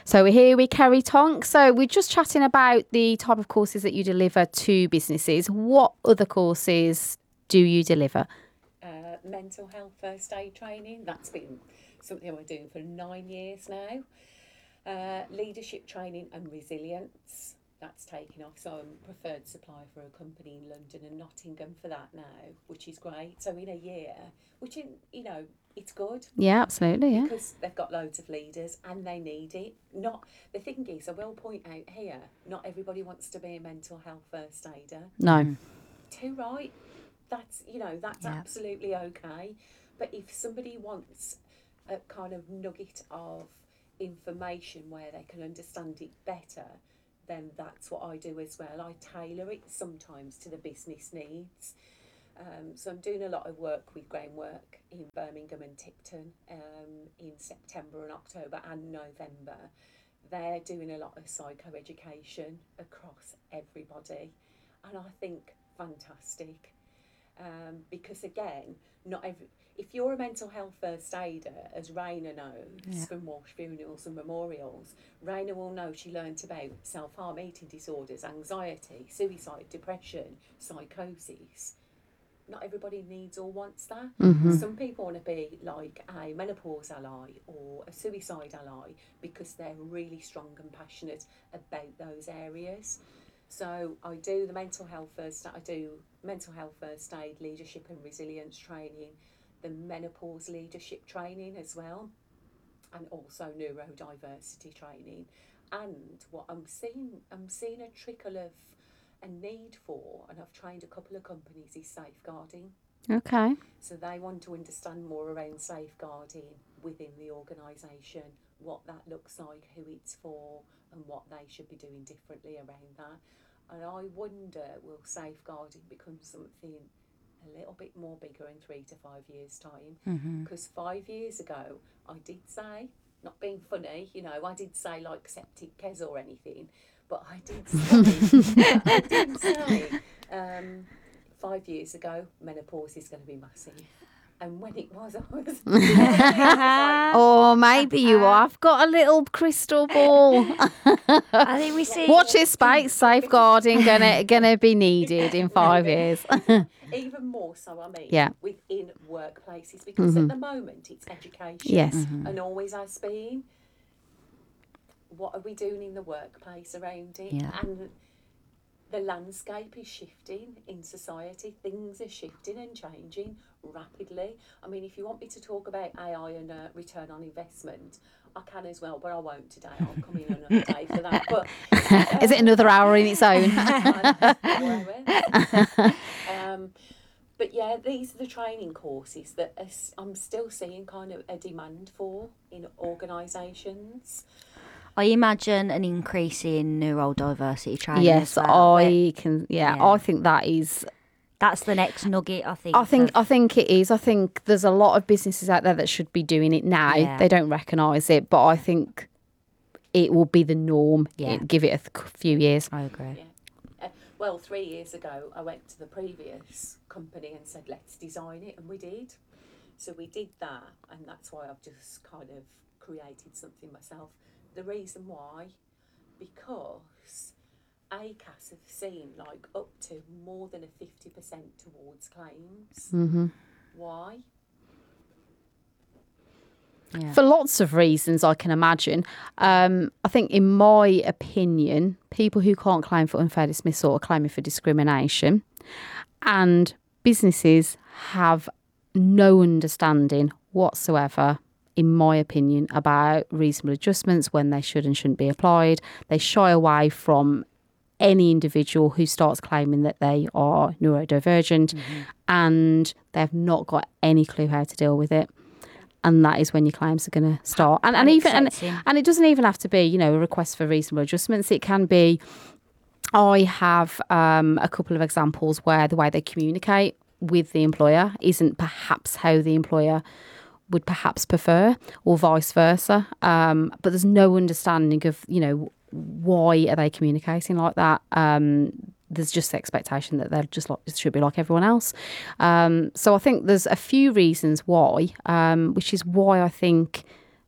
So we're here with Kerry Tonk. So we're just chatting about the type of courses that you deliver to businesses. What other courses do you deliver? Mental health first aid training. That's been something I've been doing for 9 years now. Leadership training and resilience. That's taken off. So I'm a preferred supplier for a company in London and Nottingham for that now, which is great. So in a year, which, it's good. Yeah, absolutely, yeah. Because they've got loads of leaders and they need it. The thing is, I will point out here, not everybody wants to be a mental health first aider. No. Too right. That's absolutely okay. But if somebody wants a kind of nugget of information where they can understand it better, then that's what I do as well. I tailor it sometimes to the business needs. So I'm doing a lot of work with Groundwork in Birmingham and Tipton in September and October and November. They're doing a lot of psychoeducation across everybody, and I think fantastic. Because again, if you're a mental health first aider, as Raina knows from Walsh Funerals and Memorials, Raina will know she learnt about self-harm, eating disorders, anxiety, suicide, depression, psychosis. Not everybody needs or wants that. Mm-hmm. Some people want to be like a menopause ally or a suicide ally because they're really strong and passionate about those areas. So I do the mental health first aid, leadership and resilience training, the menopause leadership training as well, and also neurodiversity training. And what I'm seeing a trickle of a need for, and I've trained a couple of companies, is safeguarding. Okay. So they want to understand more around safeguarding within the organisation, what that looks like, who it's for, and what they should be doing differently around that. And I wonder, will safeguarding become something a little bit more bigger in 3 to 5 years' time? Because 5 years ago, I did say, not being funny, I did say like septic Kez or anything, but I did say, 5 years ago, menopause is going to be massive. And when it was, I was or maybe you have got a little crystal ball. I think we see. Watch this space. Safeguarding gonna be needed in 5 years. Even more so, within workplaces, because at the moment it's education. Yes. And always has been. What are we doing in the workplace around it? Yeah. And the landscape is shifting in society. Things are shifting and changing rapidly. I mean, if you want me to talk about AI and return on investment, I can as well, but I won't today. I'll come in another day for that. But is it another hour in its own? But yeah, these are the training courses that I'm still seeing kind of a demand for in organisations. I imagine an increase in neurodiversity training. Yes, as well. I think that's the next nugget. I think it is. I think there's a lot of businesses out there that should be doing it now. Yeah. They don't recognise it, but I think it will be the norm. Yeah. Give it a few years. I agree. Yeah. Well, 3 years ago, I went to the previous company and said, let's design it, and we did. So we did that, and that's why I've just kind of created something myself. The reason why, because ACAS have seen like up to more than a 50% towards claims. Mm-hmm. Why? Yeah. For lots of reasons, I can imagine. I think, in my opinion, people who can't claim for unfair dismissal are claiming for discrimination, and businesses have no understanding whatsoever, in my opinion, about reasonable adjustments, when they should and shouldn't be applied. They shy away from any individual who starts claiming that they are neurodivergent, and they have not got any clue how to deal with it. And that is when your claims are going to start. And it doesn't even have to be, a request for reasonable adjustments. It can be, I have a couple of examples where the way they communicate with the employer isn't perhaps how the employer would perhaps prefer, or vice versa. But there's no understanding of, why are they communicating like that? There's just the expectation that they're just like, it should be like everyone else. So I think there's a few reasons why, which is why I think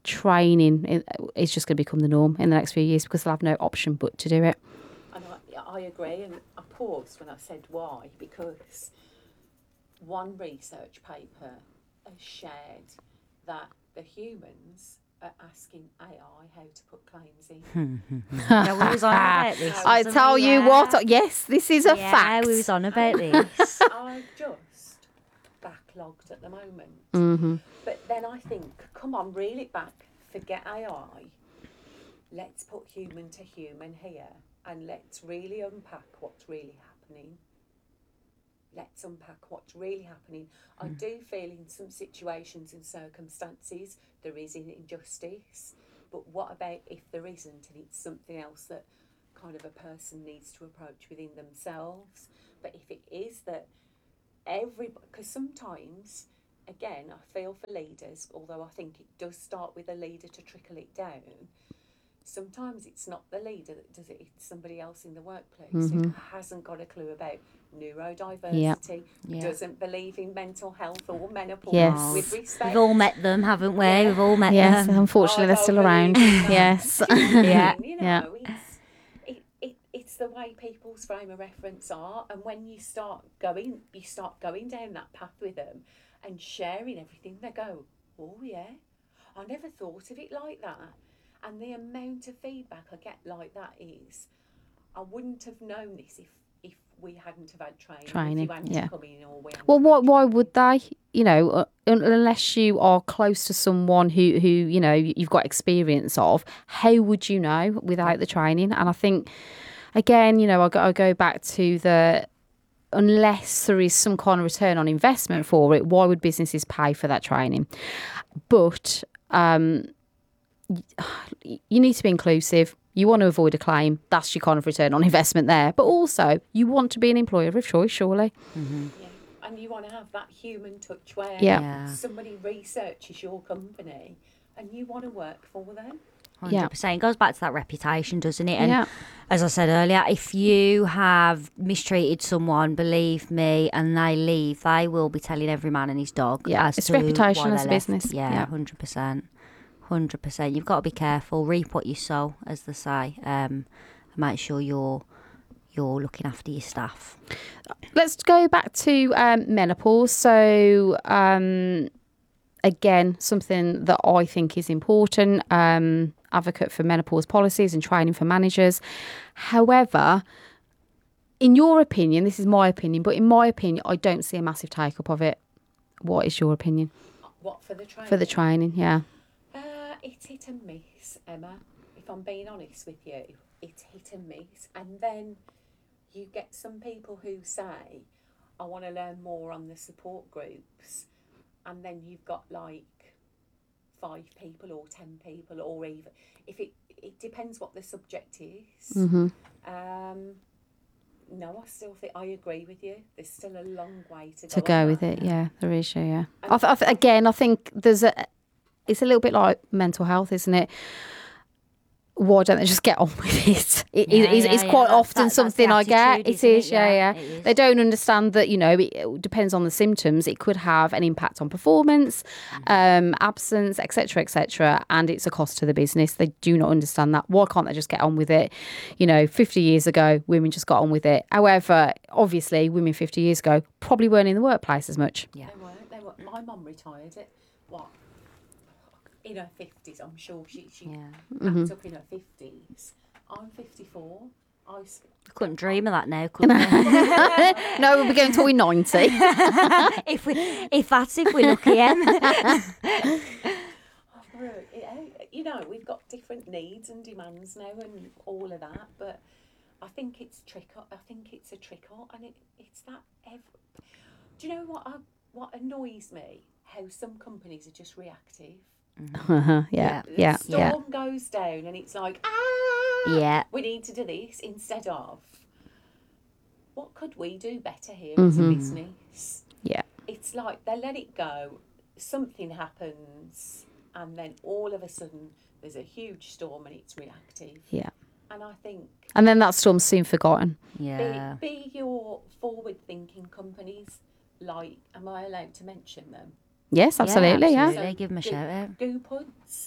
training is just going to become the norm in the next few years because they'll have no option but to do it. And I agree, and I paused when I said why, because one research paper has shared that the humans are asking AI how to put claims in. Yeah, we was on about this. I wasn't tell we? you Yeah. what, yes, this is a Yeah, fact. we was on about this. I'm just backlogged at the moment. Mm-hmm. But then I think, come on, reel it back. Forget AI. Let's put human to human here, and let's really unpack what's really happening. Let's unpack what's really happening. I do feel in some situations and circumstances there is an injustice, but what about if there isn't and it's something else that kind of a person needs to approach within themselves? But if it is that everybody, because sometimes, again, I feel for leaders, although I think it does start with a leader to trickle it down. Sometimes it's not the leader that does it, it's somebody else in the workplace who hasn't got a clue about neurodiversity, doesn't believe in mental health or menopause. Yes. With respect. We've all met them, haven't we? Yeah. We've all met Yes, them. unfortunately, Oh, they're still don't around. believe in that. Yes. Do you know what I Yeah. mean? You Yeah. know, it's the way people's frame of reference are, and when you start going down that path with them and sharing everything, they go, oh yeah, I never thought of it like that. And the amount of feedback I get like that is, I wouldn't have known this if we hadn't have had training. If you hadn't yeah. come in or we hadn't Well, had why training. would they? You know, unless you are close to someone who you know you've got experience of, how would you know without the training? And I think, again, you know, I go back to the, unless there is some kind of return on investment for it, why would businesses pay for that training? But you need to be inclusive. You want to avoid a claim. That's your kind of return on investment there. But also, you want to be an employer of choice, surely. Yeah. And you want to have that human touch where Yeah. somebody researches your company and you want to work for them. 100%. It goes back to that reputation, doesn't it? And Yeah. as I said earlier, if you have mistreated someone, believe me, and they leave, they will be telling every man and his dog. Yeah, as it's to reputation why as they a left. business. Yeah, Yeah. 100%. 100%. You've got to be careful, reap what you sow, as they say. And make sure you're looking after your staff. Let's go back to menopause. So, again, something that I think is important. Advocate for menopause policies and training for managers. However, in your opinion, this is my opinion, but in my opinion, I don't see a massive take up of it. What is your opinion? What, for the training? For the training, yeah. It's hit and miss, Emma. If I'm being honest with you, it's hit and miss. And then you get some people who say, I want to learn more on the support groups. And then you've got like 5 people or 10 people, or even, if it depends what the subject is. Mm-hmm. No, I still think, I agree with you. There's still a long way to go. To go on with that. it, yeah, there is, yeah. And Again, I think it's a little bit like mental health, isn't it? Why don't they just get on with it? It's quite often That's something the I get. attitude, It isn't is, it? yeah. It is. They don't understand that, you know, it depends on the symptoms. It could have an impact on performance, absence, etc., and it's a cost to the business. They do not understand that. Why can't they just get on with it? You know, 50 years ago, women just got on with it. However, obviously, women 50 years ago probably weren't in the workplace as much. Yeah. They weren't. My mum retired at, in her 50s. I'm sure she packed up in her 50s. I'm 54. Couldn't dream of that now, could we? No, we'll be going till we're 90. if we're lucky, You know, we've got different needs and demands now and all of that, but I think it's a trickle, and it's that. Do you know what annoys me? How some companies are just reactive. Yeah. The storm goes down and it's like, Yeah. we need to do this, instead of, what could we do better here as a business? Yeah. It's like they let it go, something happens, and then all of a sudden there's a huge storm and it's reactive. Yeah. And I think, And then that storm's soon forgotten. Yeah. be your forward-thinking companies. Like, am I allowed to mention them? Yes, absolutely, yeah. Absolutely. Give them a shout out. Goop Hoods.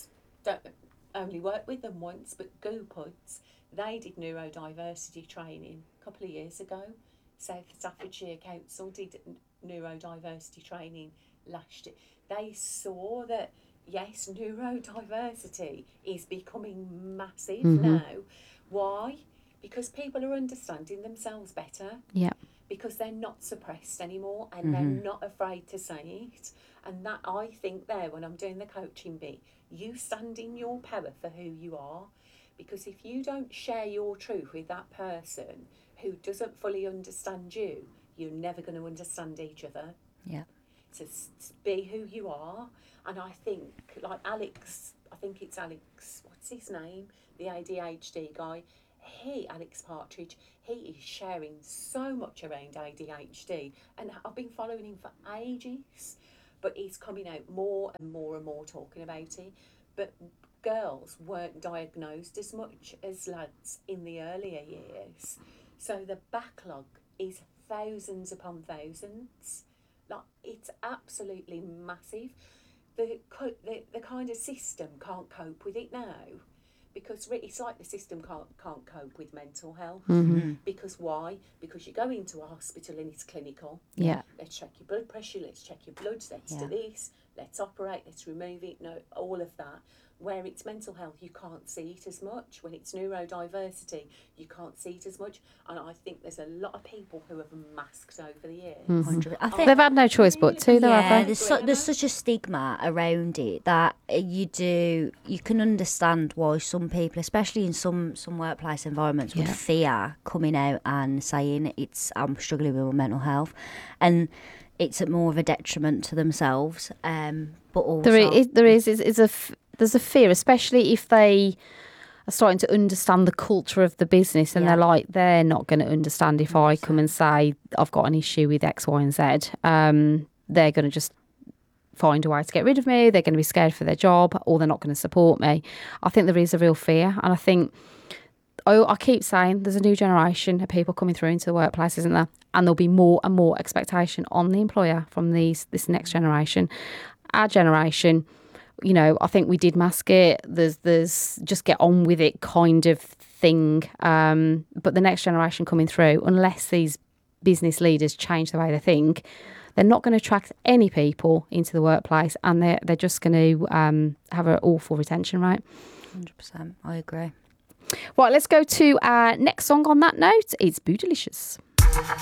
don't only work with them once, but Goopuds, they did neurodiversity training a couple of years ago. South Staffordshire Council did neurodiversity training last year. They saw that, yes, neurodiversity is becoming massive now. Why? Because people are understanding themselves better. Yeah. Because they're not suppressed anymore and they're not afraid to say it. And that, I think there, when I'm doing the coaching bit, you stand in your power for who you are. Because if you don't share your truth with that person who doesn't fully understand you, you're never going to understand each other. Yeah. So be who you are. And I think, like Alex, I think it's Alex, what's his name? The ADHD guy. Alex Partridge, he is sharing so much around ADHD. And I've been following him for ages. But he's coming out more and more and more talking about it. But girls weren't diagnosed as much as lads in the earlier years. So the backlog is thousands upon thousands. Like, it's absolutely massive. The kind of system can't cope with it now, because it's like the system can't cope with mental health. Because why? Because you go into a hospital and it's clinical. Yeah. Let's check your blood pressure, let's check your blood, let's do this, let's operate, let's remove it, no, all of that. Where it's mental health, you can't see it as much. When it's neurodiversity, you can't see it as much. And I think there's a lot of people who have masked over the years. 100%. I think They've had no choice but to, though, have they? there's such a stigma around it that you can understand why some people, especially in some workplace environments, would fear coming out and saying I'm struggling with my mental health, and it's more of a detriment to themselves. But also there's a fear, especially if they are starting to understand the culture of the business, and they're not going to understand if I come and say I've got an issue with X, Y, and Z. They're going to just find a way to get rid of me. They're going to be scared for their job, or they're not going to support me. I think there is a real fear, and I think I keep saying there's a new generation of people coming through into the workplace, isn't there? And there'll be more and more expectation on the employer from this next generation. Our generation, I think we did mask it. There's just get on with it kind of thing. But the next generation coming through, unless these business leaders change the way they think, they're not going to attract any people into the workplace, and they're just going to have an awful retention rate. 100%. I agree. Right, let's go to our next song on that note. It's Bootylicious.